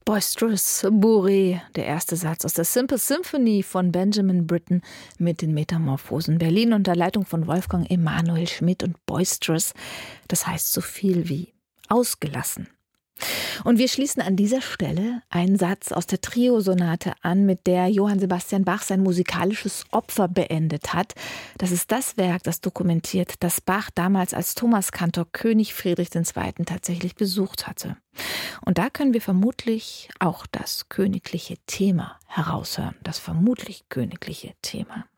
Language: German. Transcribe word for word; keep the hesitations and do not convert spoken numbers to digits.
Boisterous Bourrée, der erste Satz aus der Simple Symphony von Benjamin Britten mit den Metamorphosen. Berlin unter Leitung von Wolfgang Emanuel Schmidt und Boisterous, das heißt so viel wie ausgelassen. Und wir schließen an dieser Stelle einen Satz aus der Trio-Sonate an, mit der Johann Sebastian Bach sein musikalisches Opfer beendet hat. Das ist das Werk, das dokumentiert, dass Bach damals als Thomaskantor König Friedrich der Zweite tatsächlich besucht hatte. Und da können wir vermutlich auch das königliche Thema heraushören, das vermutlich königliche Thema.